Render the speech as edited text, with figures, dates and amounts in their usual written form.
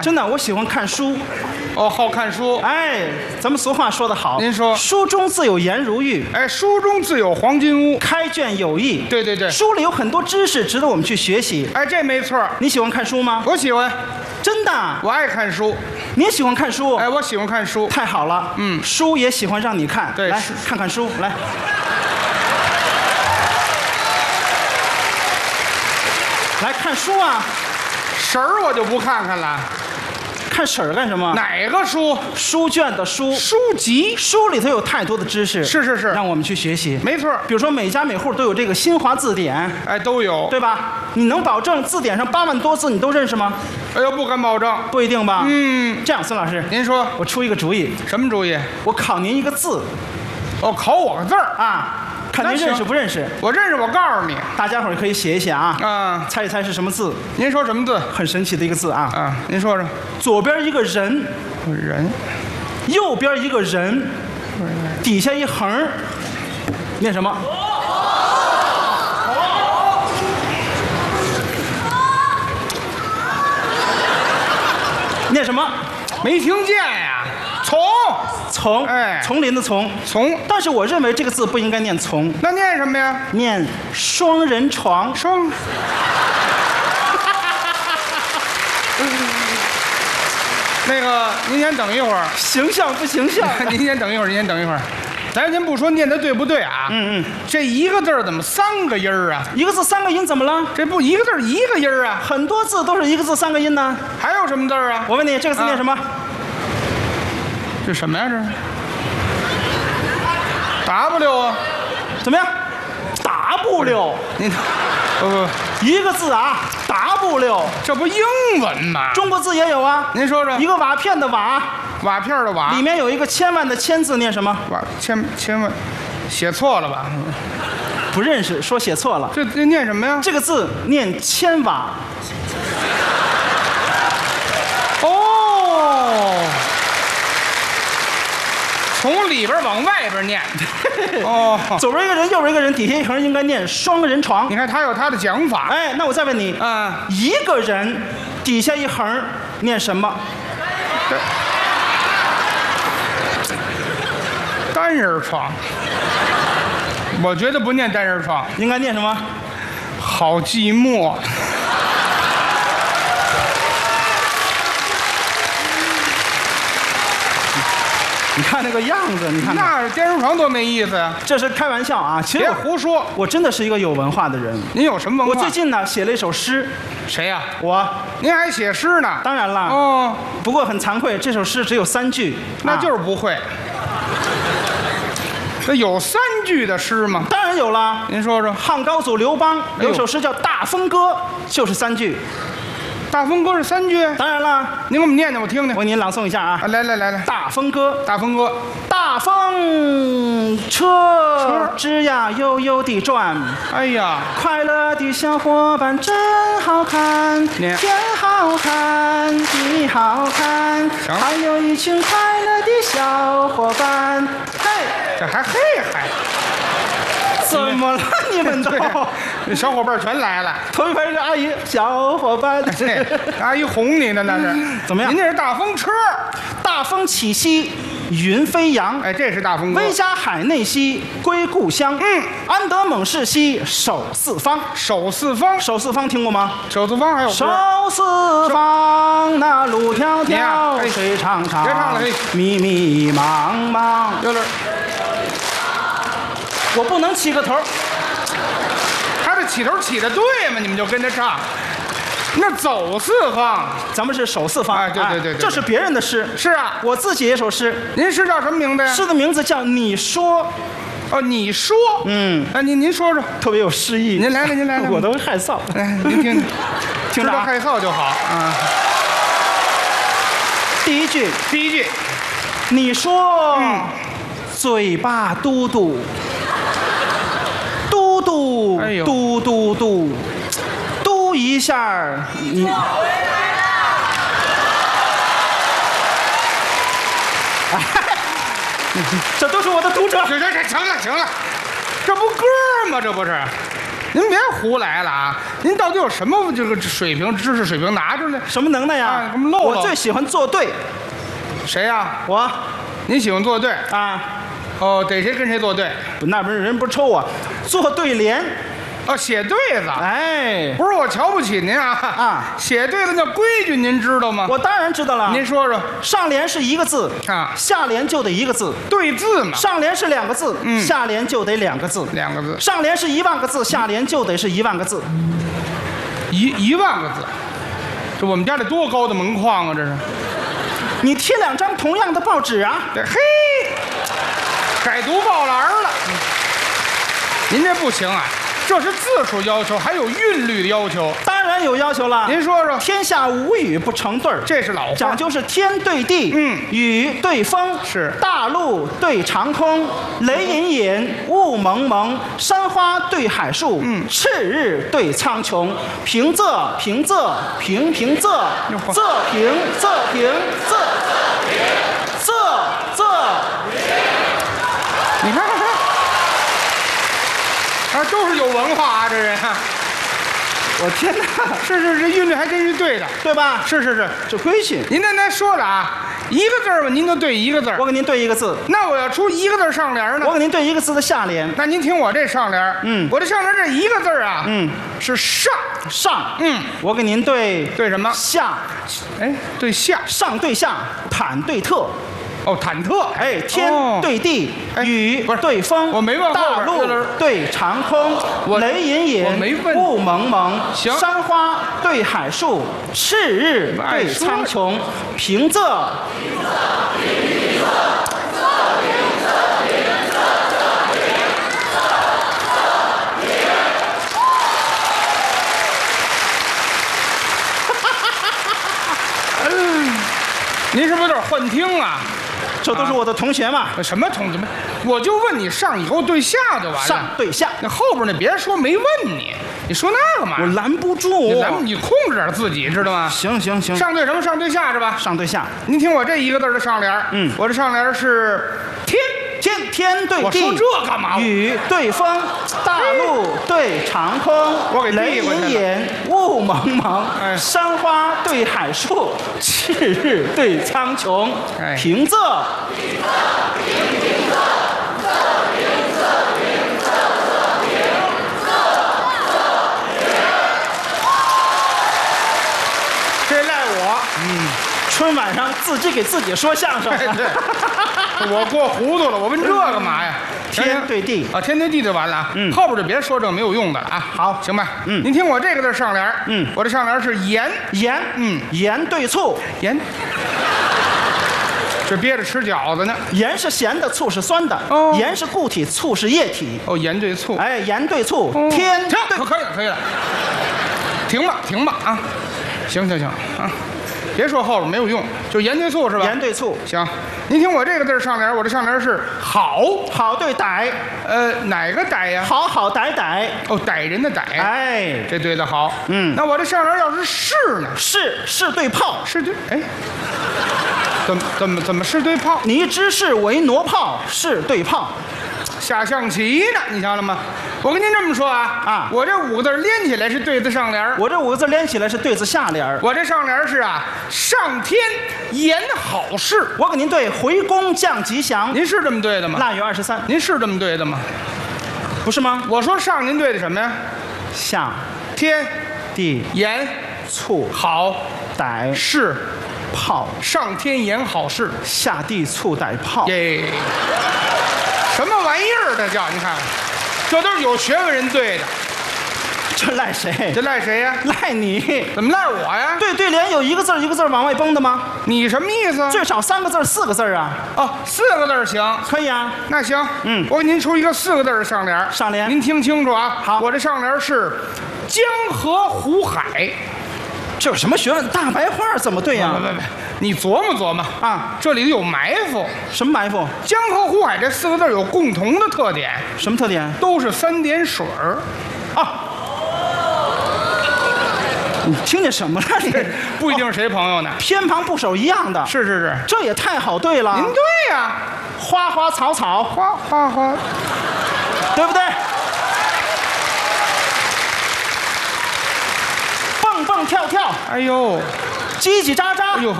真的，我喜欢看书。 哦，好看书。 哎，咱们俗话说得好， 您说书中自有颜如玉。 哎，书中自有黄金屋。 开卷有益。 对对对， 书里有很多知识值得我们去学习。 哎，这没错。 你喜欢看书吗？ 我喜欢， 真的。 我爱看书。 你也喜欢看书？ 哎，我喜欢看书。 太好了。书也喜欢让你看。 对， 来看看书，来。来看书啊。 神儿我就不看看了。 看婶儿干什么？ 哪个书？ 书卷的书， 书籍。 书里头有太多的知识， 是， 让我们去学习。 没错， 比如说每家每户都有这个新华字典， 哎，都有， 对吧？你能保证字典上8万多字你都认识吗？ 哎呦，不敢保证， 不一定吧？这样，孙老师， 您说， 我出一个主意。 什么主意？ 我考您一个字。 哦，考我个字儿啊？看您认识不认识？ 我认识，我告诉你， 大家伙儿可以写一写啊。猜一猜是什么字？ 您说什么字？ 很神奇的一个字啊。 您说说。 左边一个人，右边一个人，底下一横，念什么？念什么？ 没听见呀。 丛， 哎， 丛林的丛， 丛。 但是我认为这个字不应该念丛， 那念什么呀？ 念双人床。 那个，您先等一会儿。 形象不形象？ 您先等一会儿，咱先不说念的对不对啊？这一个字怎么3个音儿啊？ 一个字3个音怎么了？ 这不一个字1个音儿啊？ 很多字都是一个字3个音呢。 还有什么字啊？ 我问你，这个字念什么？ 这什么呀？这是 W 啊？ 怎么样 ？W？ 您一个字啊 ，W， 这不英文吗？ 中国字也有啊。 您说说。 一个瓦片的瓦， 瓦片的瓦， 里面有一个千万的千字，念什么？ 瓦千万，写错了吧？ 不认识，说写错了。 这念什么呀？ 这个字念千瓦。 哦。从里边往外边念。哦， 左边一个人，右边一个人，底下一横，应该念双人床。 你看他有他的讲法。 哎，那我再问你，一个人底下一横念什么？ 单人床。我觉得不念单人床， 应该念什么？ 好寂寞。 你看那个样子，你看那单人床多没意思呀！ 这是开玩笑啊，其实别胡说， 我真的是一个有文化的人。 您有什么文化？ 我最近呢写了一首诗。 谁呀？ 我。 您还写诗呢？ 当然了。 哦。 不过很惭愧，这首诗只有3句。 那就是不会。那有3句的诗吗？ 当然有了。 您说说。 汉高祖刘邦有首诗叫《大风歌》，就是3句。 大风歌是3句？ 当然了。 您给我们念念，我听听。 我给您朗诵一下啊。 来。 大风歌， 大风歌。 大风车吱呀悠悠地转， 哎呀， 快乐的小伙伴真好看，天好看，地好看，还有一群快乐的小伙伴。嘿， 这还嘿还。 怎么了？你们都小伙伴全来了。 头一排是阿姨，小伙伴。 阿姨哄你呢，那是怎么样？ 您这是大风车， 大风起兮云飞扬。 哎，这是大风歌。 威加海内兮归故乡。安得猛士兮守四方。 守四方， 守四方听过吗？ 守四方还有守四方，那路迢迢，水长长， 别唱了， 迷迷茫茫。 有点。 我不能起个头， 他这起头起的对吗？你们就跟着唱，那走四方， 咱们是守四方。 哎，对， 这是别人的诗。 是啊， 我自己也首诗。 您诗叫什么名字呀？ 诗的名字叫《你说》。 哦，你说。哎，您说说， 特别有诗意。 您来， 我都害臊。 哎，您听， 听着害臊就好啊。 第一句，你说，嘴巴嘟嘟。嘟嘟， 哎呦， 嘟嘟嘟，嘟一下你。这都是我的读者。 行了，这不歌吗？这不是。 您别胡来了啊！您到底有什么这个水平、知识水平拿出来？ 什么能耐呀？ 啊，给我们露露。 我最喜欢作对。 谁呀？ 我。 您喜欢作对啊？ 哦，逮谁跟谁作对？ 那不是人不抽我，作对联。 哦，写对子。 哎， 不是我瞧不起您啊！ 啊， 写对子那规矩您知道吗？ 我当然知道了。 您说说。 上联是一个字啊， 下联就得一个字。 对字嘛。 上联是2个字，下联就得2个字。 2个字。 上联是1万个字，下联就得是1万个字。 1万个字，这我们家这多高的门框啊！这是。 你贴2张同样的报纸啊？ 对，嘿，改读报栏了。您这不行啊！这是字数要求，还有韵律的要求。 当然有要求了。 您说说。 天下无雨不成对儿， 这是老话， 讲究是天对地，雨对风， 是大陆对长空，雷隐隐，雾蒙蒙，山花对海树，赤日对苍穹，平仄平仄平平仄，仄平仄平仄，仄仄。 你看。啊，都是有文化啊，这人。 我天哪！ 是，这韵律还真是对的， 对吧？ 是， 这规矩。 您刚才说了啊，一个字吧，您就对一个字。 我给您对一个字。 那我要出一个字上联呢？ 我给您对一个字的下联。 那您听我这上联，我这上联这一个字啊，是上， 我给您对什么？ 下， 哎，对下， 上对下，忐对特。 哦，忐忑， 哎，天对地，雨对风， 我没问大陆对长空，雷隐隐，雾蒙蒙， 行， 山花对海树，赤日对苍穹，平仄。 您是不是有点幻听啊？ 这都是我的同学嘛。 什么同学们？我就问你上以后对下就完了。 上对下， 那后边那别说没问你，你说那干嘛？ 我拦不住。 你控制点自己，知道吗？ 行。 上对什么？上对下是吧？ 上对下。 您听我这一个字的上联，我这上联是天对地。 我说这干嘛？ 雨对风，大陆对长空， 我给雷隐隐，雾蒙蒙，山花对海树，赤日对苍穹，平仄。 这赖我。 春晚上自己给自己说相声。 对，我过糊涂了，我问这干嘛呀？ 天对地啊，天对地就完了啊。后边就别说这个没有用的了啊。 好， 行吧。您听我这个字上联，我这上联是盐， 盐对醋， 盐。这憋着吃饺子呢。 盐是咸的，醋是酸的。盐是固体，醋是液体。 哦，盐对醋。 哎，盐对醋，天对。 可以了。停吧啊！行啊。别说后边没有用，就盐对醋是吧？ 盐对醋， 行。您听我这个字上联，我这上联是好对歹， 哪个歹呀？ 好歹。 哦，歹人的歹。 哎， 这对的好。那我这上联要是是呢？ 是对炮， 是对。哎，怎么是对炮？ 你知是为挪炮，是对炮。 下象棋呢，你瞧了吗？我跟您这么说啊，我这5个字连起来是对子上联， 我这5个字连起来是对子下联。 我这上联是上天言好事， 我给您对回宫降吉祥。 您是这么对的吗？ 腊月23， 您是这么对的吗？ 不是吗？ 我说上您对的什么呀？ 下天地言醋好歹事炮， 上天言好事， 下地醋歹炮。 耶，什么玩意儿？这叫你看看，这都是有学问人对的。 这赖谁？ 这赖谁呀？ 赖你。 怎么赖我呀？ 对联有一个字一个字往外崩的吗？ 你什么意思？ 最少3个字4个字啊。 哦，4个字行。 可以啊。 那行，我给您出一个4个字的上联。 上联， 您听清楚啊。 好， 我这上联是江河湖海。 这有什么学问？大白话怎么对呀？ 不，你琢磨琢磨啊，这里头有埋伏。 什么埋伏？ 江河湖海这4个字有共同的特点。 什么特点？ 都是3点水儿。 啊。你听见什么了？你不一定是谁朋友呢， 偏旁部首一样的。 是， 这也太好对了。 您对呀， 花花草草， 花， 对不对？ 蹦跳跳， 哎呦， 叽叽喳喳， 哎呦，